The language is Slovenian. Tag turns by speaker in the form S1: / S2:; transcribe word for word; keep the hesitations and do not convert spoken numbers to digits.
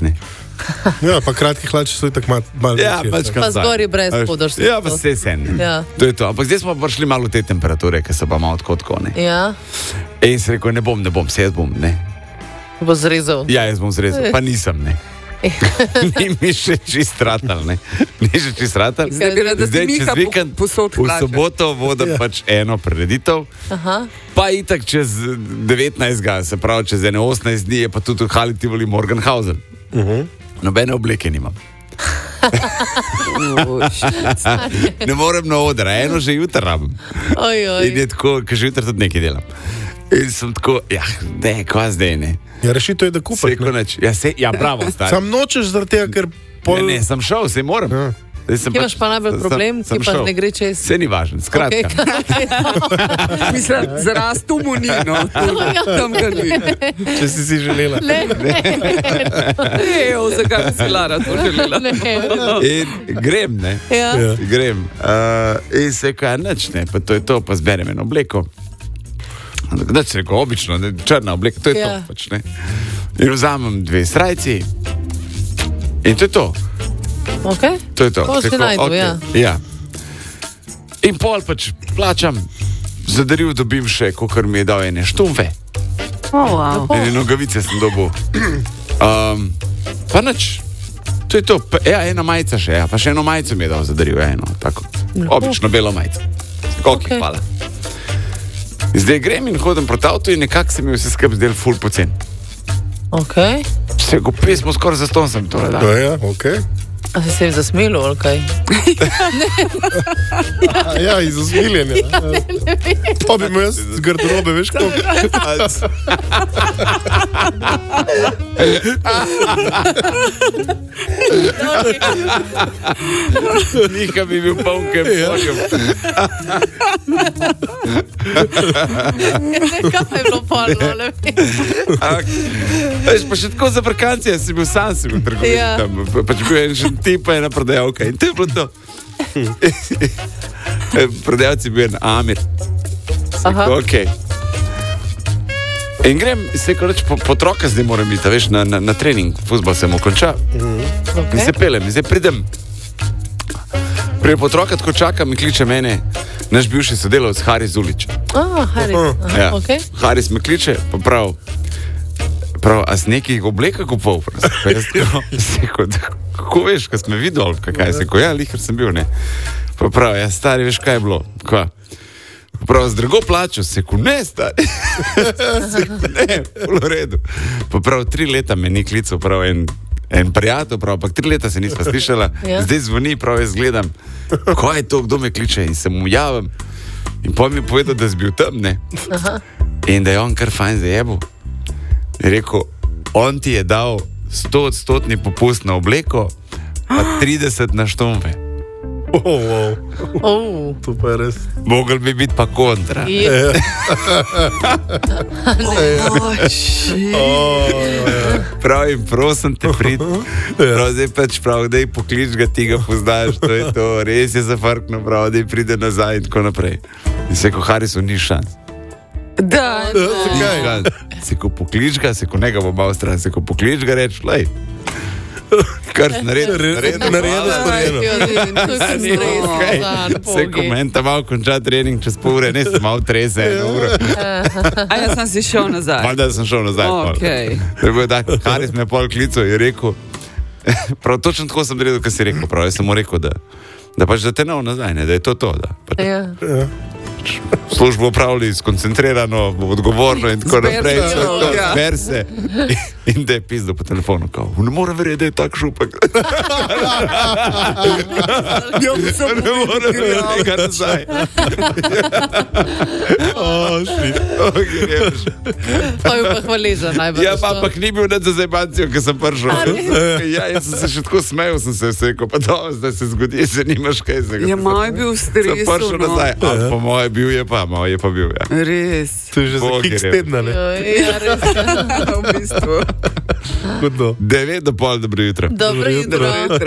S1: ne.
S2: Ja, pa kratki hlači so tako malo mal
S1: ja, pač
S3: pa zgori brez podrške.
S1: Ja, pa vse sen.
S3: Ja.
S1: To je to. Ampak zdaj smo prišli malo v te temperature, ki so pa malo tako, ne.
S3: Ja.
S1: In se rekel, ne bom, ne bom, se jaz bom, ne.
S3: Bo zrezal.
S1: Ja, jaz bom zrezal, pa nisem, ne. Ni mi še čist ratal, ne. Ni še čist ratal.
S4: Zdaj,
S1: zdaj čez vikend, v soboto vodam ja. pač eno prireditev.
S3: Aha.
S1: Pa itak čez devetnajstega, se pravi čez ene osemnajst dni je pa tudi v Hali Tivoli Morgenhausen.
S2: Uh-huh.
S1: Nobene obleke nimam. Ne morem na odra, eno že jutro rabim.
S3: Oj, oj.
S1: In je tako, ker že jutro tudi nekaj delam. In sem tako, ja, ne, kva zdaj, ne.
S2: Ja, rešito je, da kupaš.
S1: Neč, ja, se, ja, bravo, stari.
S2: Sam nočeš zaradi tega, ker...
S1: Pol... Ne, ne, sem šel, se moram. Ja.
S3: Kje imaš pa najbolj problem, ki pa ne gre čez?
S1: Vse ni važno, skratka.
S3: Okay,
S4: mislim, zaraz tu mu ni, no. Tam ga ni.
S2: Če si si želela.
S3: Ne, ne.
S4: Ne, zakaj bi si Lara to želela?
S3: Ne.
S1: In grem, ne.
S3: Ja.
S1: Ja. Grem. Uh, in se kaj nič, ne, pa to je to, pa zberem eno obleko. Da se reko, obično, ne, črna obleka, to je ja. to, pač, ne. In vzamem dve srajci in to je to.
S3: Okay.
S1: To je to.
S3: To si najdu,
S1: okay.
S3: ja.
S1: ja. In pol pač plačam, zadaril dobim še, kakor mi je dal ene štumfe.
S4: Oh, wow.
S1: Ene nogavice sem dobil. Um, pa nič. To je to. Pa, ja, ena majica še, ja. Pa še eno majico mi je dal zadaril, ja, eno, tako. Obično belo majico. Ok, okay. Hvala. Zdaj grem in hodim proti avtu in nekako se mi vse skrb zdel ful pocen.
S3: Ok.
S1: Se go pismo skoraj zaston sem to, da.
S2: Ja, ok.
S3: A si se jim zasmilo, ali kaj?
S2: ja, ja, iz usmiljenja. Pa bi mu jaz z garderobe, veš koliko.
S1: Nika bi bil polkem polkem.
S3: Kaj je bilo polno, ne vem.
S1: Veš, pa še tako za brkancije si bil sam, si bil trgovin
S3: ja.
S1: tam. Pač bil en že tipa ena prodajalka in to je bilo to. Prodajalci bil en Amir.
S3: Aha.
S1: Ok. In grem, se ko reč, po, po troka zdaj moram biti, veš, na, na, na trening, fuzbol sem okonča.
S3: Okay.
S1: In se pelem, zdaj pridem. Pridem po troka, tako čakam in kliče mene naš bivši sodelavec Haris Zulić.
S3: Ah, Haris. Aha,
S1: ja.
S3: ok.
S1: Haris me kliče, pa prav, prav, a s nekih obleka kupov? Pa jaz tako, seko, kako veš, ko smo videli, kaj se ko, ja, lihar sem bil, ne. Pa prav, ja, stari, veš, kaj je bilo, kva? Prav, z drago plačo, seko, ne, stari. Seko, ne, v redu. Pa prav, tri leta me ni klical, prav, en, en prijatelj, prav, pa tri leta se nisva slišala, ja. Zdaj zvoni, prav, jaz gledam, kaj je to, kdo me kliče in se mu javim. In pa mi je povedal, da si bil tam, ne.
S3: Aha.
S1: In da je on kar fajn zajebil. Je rekel, on ti je dal sto odstotni popust na obleko, pa trideset na štumfe.
S2: Oh, wow.
S3: Oh.
S2: To pa je res.
S1: Mogel bi biti pa kontra.
S3: Yeah.
S1: Prav in prosim te prid. Prav zdaj pač prav, daj poklič ga, ti ga poznaš, to je to, res je zafrkno, prav, daj pride nazaj in tako naprej. In se ko Harisu ni šans.
S4: Da,
S2: da.
S1: Se ko poklič ga, se ko njega bo malo stran, se ko poklič ga reč, lej. Kar si naredil, naredil,
S2: naredil,
S1: se ko meni ta malo konča trening čez pol ure, ne se malo trese eno uro.
S4: A jaz sem si šel nazaj.
S1: Valjda sem šel nazaj.
S4: Okay.
S1: Tak, Haris me je pol klical in rekel, prav točno tako sem naredil, kar si rekel, prav, jaz sem mu rekel, da, da pač da te nov nazaj, ne, da je to to, da. Pač,
S3: ja.
S2: Ja.
S1: Službo upravili skoncentrirano, odgovorno in tako naprej. Zber se. In da je pizdo po telefonu, kao, ne morem verjeti, da je tak šupek. Ne morem verjeti, kar nazaj.
S2: O, šli.
S3: Pa je pa hvaležen najbolj.
S1: Ja, pa ampak ni bil nad za zajbancijo, ker sem prišel. Ja, jaz sem se še tako smejal, sem se vse, ko pa to, zdaj se zgodi, se nimaš kaj se ga.
S4: Ja, malo je bil v stresu,
S1: sem prišel
S4: no.
S1: nazaj, a po moje bil je pa, malo je pa bil, ja.
S4: Res.
S2: To je že za kiks tedna, ne?
S3: Ja, res.
S4: V bistvu.
S2: Kudno.
S1: Devet do pol, dobro jutro.
S3: Dobro jutro.